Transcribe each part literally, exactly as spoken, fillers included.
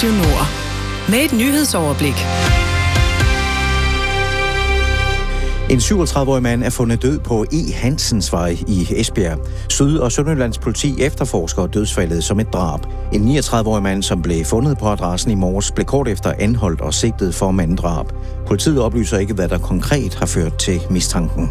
Radio Nord. Med et nyhedsoverblik. En syvogtredive-årig mand er fundet død på E. Hansensvej i Esbjerg. Syd- og Sønderjyllands politi efterforsker dødsfaldet som et drab. En niogtredive-årig mand, som blev fundet på adressen i morges, blev kort efter anholdt og sigtet for manddrab. Politiet oplyser ikke, hvad der konkret har ført til mistanken.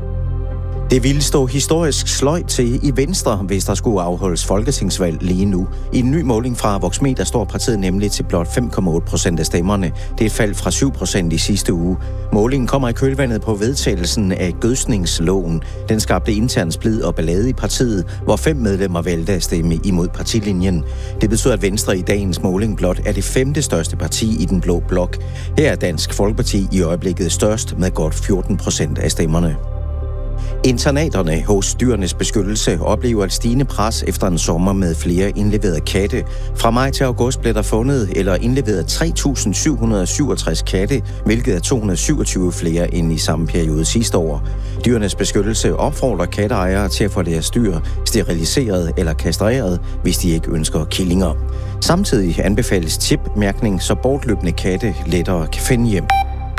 Det ville stå historisk sløjt til i Venstre, hvis der skulle afholdes folketingsvalg lige nu. I en ny måling fra Voxmeter står partiet nemlig til blot fem komma otte procent af stemmerne. Det er et fald fra syv procent i sidste uge. Målingen kommer i kølvandet på vedtagelsen af gødsningsloven. Den skabte intern splid og ballade i partiet, hvor fem medlemmer valgte at stemme imod partilinjen. Det betyder, at Venstre i dagens måling blot er det femte største parti i den blå blok. Her er Dansk Folkeparti i øjeblikket størst med godt fjorten procent af stemmerne. Internaterne hos Dyrenes Beskyttelse oplever et stigende pres efter en sommer med flere indleverede katte. Fra maj til august blev der fundet eller indleveret tre tusind syv hundrede og syvogtres katte, hvilket er to hundrede og syvogtyve flere end i samme periode sidste år. Dyrenes Beskyttelse opfordrer katteejere til at få deres dyr steriliseret eller kastreret, hvis de ikke ønsker killinger. Samtidig anbefales chipmærkning, så bortløbende katte lettere kan finde hjem.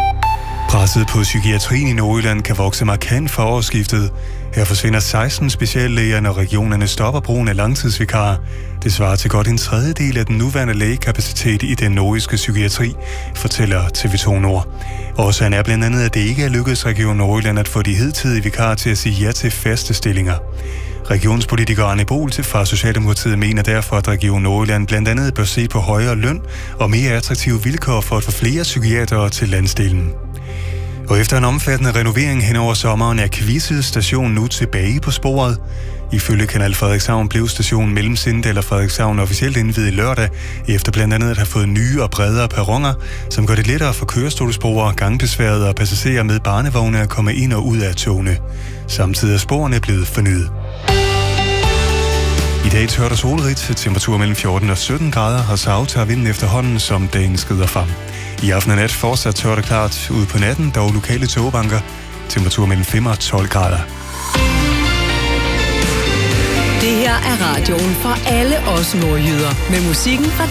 Presset på psykiatrien i Nordjylland kan vokse markant fra årsskiftet. Her forsvinder seksten speciallæger, når regionerne stopper brugen af langtidsvikarer. Det svarer til godt en tredjedel af den nuværende lægekapacitet i den nordjyske psykiatri, fortæller T V to Nord. Årsagen er blandt andet, at det ikke er lykkedes Region Nordjylland at få de hidtidige vikarer til at sige ja til faste stillinger. Regionspolitiker Arne Bohl fra Socialdemokratiet mener derfor, at Region Nordjylland blandt andet bør se på højere løn og mere attraktive vilkår for at få flere psykiatere til landsdelen. Og efter en omfattende renovering hen over sommeren er Kvissel station nu tilbage på sporet. Ifølge Kanal Frederikshavn blev stationen mellem Sindal og Frederikshavn officielt indviet lørdag, efter blandt andet at have fået nye og bredere perroner, som gør det lettere for kørestolsbrugere, gangbesværede og passagerer med barnevogne at komme ind og ud af togene. Samtidig er sporene blevet fornyet. I dag tørt og solrigt, temperatur mellem fjorten og sytten grader, og så aftager vinden efterhånden, som dagen skrider frem. I aften og nat fortsat tørt og klart. Ude på natten dog lokale tågebanker. Temperatur mellem fem og tolv grader. Det her er radioen for alle os nordjyder. Med musikken fra